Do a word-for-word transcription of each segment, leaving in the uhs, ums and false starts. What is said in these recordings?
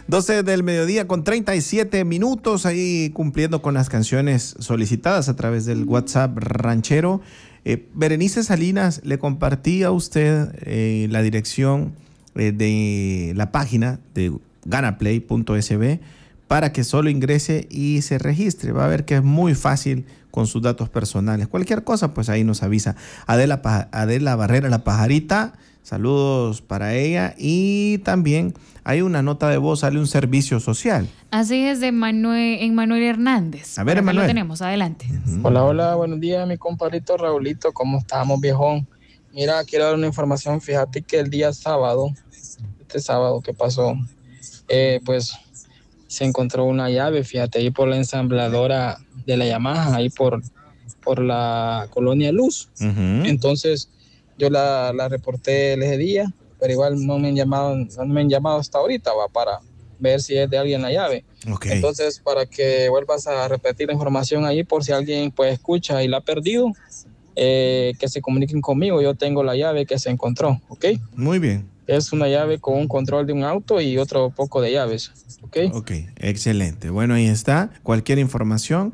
doce del mediodía con treinta y siete minutos, ahí cumpliendo con las canciones solicitadas a través del WhatsApp ranchero. Eh, Berenice Salinas, le compartí a usted eh, la dirección eh, de la página de ganaplay punto s b para que solo ingrese y se registre. Va a ver que es muy fácil con sus datos personales. Cualquier cosa, pues ahí nos avisa. Adela, Adela Barrera, la pajarita, saludos para ella. Y también hay una nota de voz, sale un servicio social. Así es, de Manuel, Emmanuel Hernández. A ver, Emmanuel. Lo tenemos, adelante. Uh-huh. Hola, hola, buenos días, mi compadrito Raulito, ¿cómo estamos, viejón? Mira, quiero dar una información. Fíjate que el día sábado, este sábado que pasó, eh, pues se encontró una llave, fíjate, ahí por la ensambladora de la Yamaha, ahí por, por la Colonia Luz. Uh-huh. Entonces, yo la, la reporté ese día, pero igual no me han llamado, no me han llamado hasta ahorita, va, para ver si es de alguien la llave. Okay. Entonces, para que vuelvas a repetir la información ahí, por si alguien pues escucha y la ha perdido, eh, que se comuniquen conmigo, yo tengo la llave que se encontró, ¿ok? Muy bien. Es una llave con un control de un auto y otro poco de llaves, ¿ok? Ok, excelente. Bueno, ahí está. Cualquier información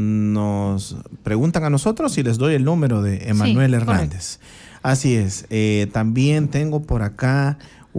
nos preguntan a nosotros y les doy el número de Emmanuel sí, Hernández. Correcto. Así es. Eh, también tengo por acá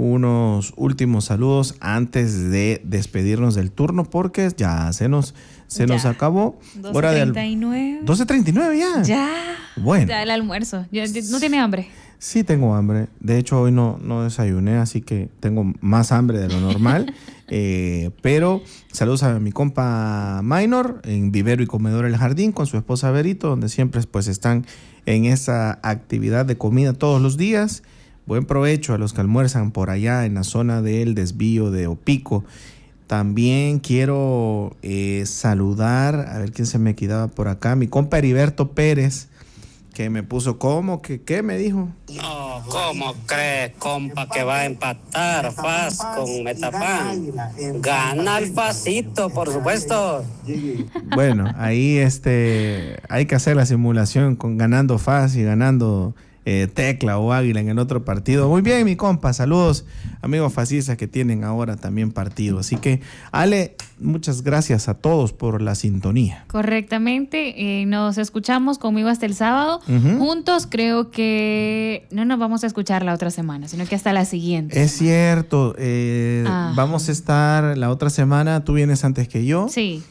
unos últimos saludos antes de despedirnos del turno porque ya se nos, se nos acabó. doce treinta y nueve. doce treinta y nueve ya. Ya. Bueno. Ya el almuerzo. Ya, ¿no tiene hambre? Sí tengo hambre. De hecho, hoy no, no desayuné, así que tengo más hambre de lo normal. eh, pero saludos a mi compa Minor en Vivero y Comedor El Jardín con su esposa Berito, donde siempre pues están en esa actividad de comida todos los días. Buen provecho a los que almuerzan por allá en la zona del desvío de Opico. También quiero eh, saludar, a ver quién se me quedaba por acá, mi compa Heriberto Pérez, que me puso, ¿cómo? ¿Qué, qué me dijo? No, ¿cómo crees, compa, que va a empatar F A S con Metapan? Gana el Facito, por supuesto. Bueno, ahí este hay que hacer la simulación con ganando F A S y ganando eh, Tecla o Águila en el otro partido. Muy bien, mi compa, saludos, amigos fascistas que tienen ahora también partido. Así que, Ale, muchas gracias a todos por la sintonía. Correctamente, eh, nos escuchamos conmigo hasta el sábado. Uh-huh. Juntos creo que no nos vamos a escuchar la otra semana, sino que hasta la siguiente. Es cierto, eh, ah. vamos a estar la otra semana, tú vienes antes que yo. Sí.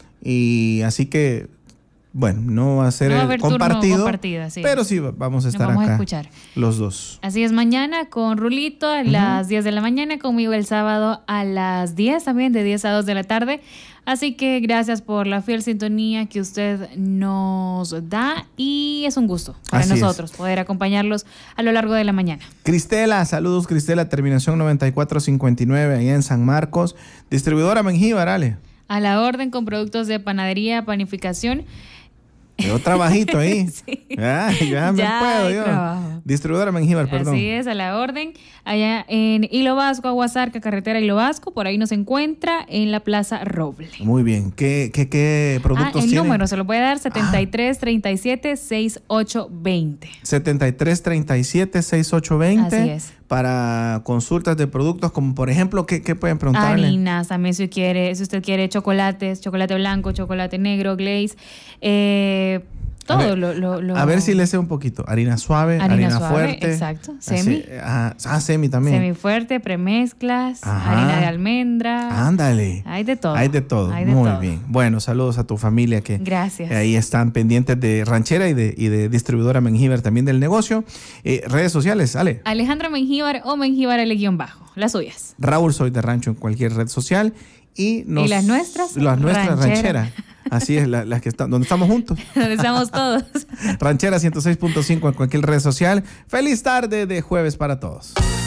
Y así que, bueno, no va a ser no va a haber compartido, compartida, sí. Pero sí vamos a estar vamos acá a escuchar. Los dos. Así es, mañana con Rulito a uh-huh. las diez de la mañana, conmigo el sábado a las diez también, de diez a dos de la tarde. Así que gracias por la fiel sintonía que usted nos da y es un gusto para Así nosotros es. poder acompañarlos a lo largo de la mañana. Cristela, saludos Cristela, terminación noventa y cuatro cincuenta y nueve, allá en San Marcos. Distribuidora Mengíbar, Ale. A la orden con productos de panadería, panificación. Yo trabajito ahí. Sí. Ah, ya me ya puedo yo. Trabajo. Distribuidora Mengíbar, perdón. Así es, a la orden. Allá en Hilo Vasco, Aguasarca, carretera Hilo Vasco, por ahí nos encuentra en la Plaza Roble. Muy bien. ¿Qué, qué, qué productos ah, el tiene? número se lo puede dar setenta y tres treinta y siete sesenta y ocho veinte. setenta y tres treinta y siete sesenta y ocho veinte. Así es. Para consultas de productos como, por ejemplo, ¿qué, qué pueden preguntarle? Harinas, también si quiere, si usted quiere chocolates, chocolate blanco, chocolate negro, glaze, eh... Todo a ver, lo, lo, lo... A ver si le sé un poquito. Harina suave, harina, harina suave, fuerte. Exacto. Semi. Ah, ah, semi también. Semi fuerte, premezclas, Ajá. harina de almendra. Ándale. Hay de todo. Hay de todo. Hay de Muy todo. bien. Bueno, saludos a tu familia que Gracias. ahí están pendientes de Ranchera y de, y de Distribuidora Mengíbar también del negocio. Eh, redes sociales, Ale. Alejandra Mengíbar o Mengíbar L guión bajo. Las suyas. Raúl Soy de Rancho en cualquier red social. Y, nos, y las nuestras. Las nuestras rancheras. Ranchera. Así es, las la que están, donde estamos juntos. Donde estamos todos. Ranchera ciento seis punto cinco en cualquier red social. Feliz tarde de jueves para todos.